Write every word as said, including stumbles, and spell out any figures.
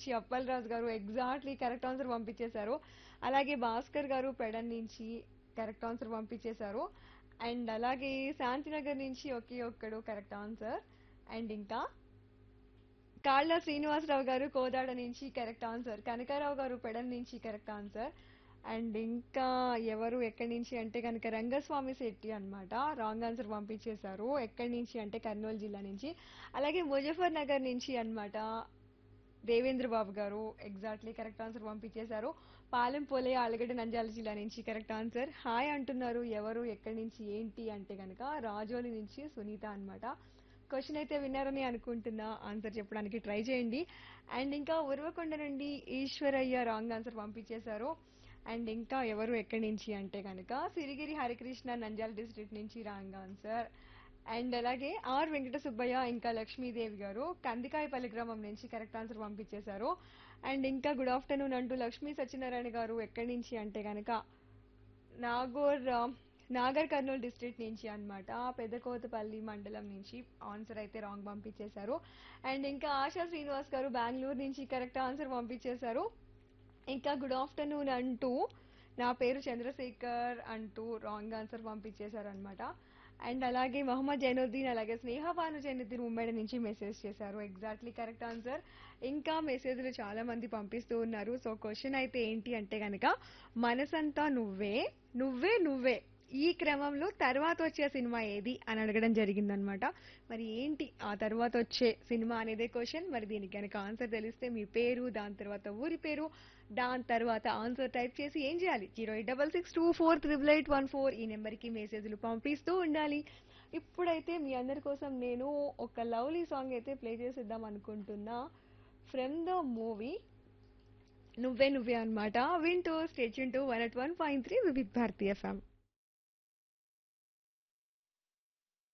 నుంచి అప్పల్ రాజు గారు exactly correct answer పంపించేశారు. అలాగే భాస్కర్ గారు పెడన్ నుంచి కరెక్ట్ ఆన్సర్ పంపించేశారు. అండ్ అలాగే శాంతినగర్ నుంచి ఒకే ఒక్కడు కరెక్ట్ ఆన్సర్. అండ్ ఇంకా కాళ్ళ శ్రీనివాసరావు గారు కోదాడ నుంచి కరెక్ట్ ఆన్సర్. కనకారావు గారు పెడన్ నుంచి కరెక్ట్ ఆన్సర్. అండ్ ఇంకా ఎవరు ఎక్కడి నుంచి అంటే కనుక రంగస్వామి శెట్టి అన్నమాట రాంగ్ ఆన్సర్ పంపించేశారు. ఎక్కడి నుంచి అంటే కర్నూలు జిల్లా నుంచి. అలాగే ముజఫర్ నగర్ నుంచి అన్నమాట దేవేంద్ర బాబు గారు ఎగ్జాక్ట్లీ కరెక్ట్ ఆన్సర్ పంపించేశారు. పాలెం పోలే ఆలగడ్డ నంద్యాల జిల్లా నుంచి కరెక్ట్ ఆన్సర్. హాయ్ అంటున్నారు ఎవరు ఎక్కడి నుంచి ఏంటి అంటే కనుక రాజోలి నుంచి సునీత అన్నమాట. క్వశ్చన్ అయితే విన్నారని అనుకుంటున్నా, ఆన్సర్ చెప్పడానికి ట్రై చేయండి. అండ్ ఇంకా ఉరవకొండ నుండి ఈశ్వరయ్య రాంగ్ ఆన్సర్ పంపించేశారు. అండ్ ఇంకా ఎవరు ఎక్కడి నుంచి అంటే కనుక సిరిగిరి హరికృష్ణ నంద్యాల డిస్ట్రిక్ట్ నుంచి రాంగ్ ఆన్సర్. అండ్ అలాగే ఆర్ వెంకట సుబ్బయ్య ఇంకా లక్ష్మీదేవి గారు కందికాయపల్లి గ్రామం నుంచి కరెక్ట్ ఆన్సర్ పంపించేశారు. అండ్ ఇంకా గుడ్ ఆఫ్టర్నూన్ అంటూ లక్ష్మీ సత్యనారాయణ గారు ఎక్కడి నుంచి అంటే కనుక నాగోర్ ఆ, నాగర్ కర్నూలు డిస్ట్రిక్ట్ నుంచి అన్నమాట పెద్దకోతపల్లి మండలం నుంచి ఆన్సర్ అయితే రాంగ్ పంపించేశారు. అండ్ ఇంకా ఆశా శ్రీనివాస్ గారు బెంగళూరు నుంచి కరెక్ట్ ఆన్సర్ పంపించేశారు. ఇంకా గుడ్ ఆఫ్టర్నూన్ అంటూ నా పేరు చంద్రశేఖర్ అంటూ రాంగ్ ఆన్సర్ పంపించేశారు అనమాట. అండ్ అలాగే మొహమ్మద్ జైనుద్దీన్ అలాగే స్నేహ భాను జైనుద్దీన్ ఉమ్మడి నుంచి మెసేజ్ చేశారు ఎగ్జాక్ట్లీ కరెక్ట్ ఆన్సర్. ఇంకా మెసేజ్లు చాలా మంది పంపిస్తూ ఉన్నారు. సో క్వశ్చన్ అయితే ఏంటి అంటే గనక మనసంతా నువ్వే నువ్వే నువ్వే ఈ క్రమంలో తర్వాత వచ్చే సినిమా ఏది అని అడగడం జరిగిందనమాట. మరి ఏంటి ఆ తర్వాత వచ్చే సినిమా అనేదే క్వశ్చన్. మరి దీనికి కనుక ఆన్సర్ తెలిస్తే మీ పేరు దాని తర్వాత ఊరి పేరు దాని తర్వాత ఆన్సర్ టైప్ చేసి ఏం చేయాలి zero eight double six two four triple eight one four ఈ నెంబర్కి మెసేజ్లు పంపిస్తూ ఉండాలి. ఇప్పుడైతే మీ అందరి కోసం నేను ఒక లవ్లీ సాంగ్ అయితే ప్లే చేసేద్దాం అనుకుంటున్నా ఫ్రమ్ ద మూవీ నువ్వే నువ్వే అన్నమాట. వింటూ stay tune to one at one point three Vividh Bharatiya FM.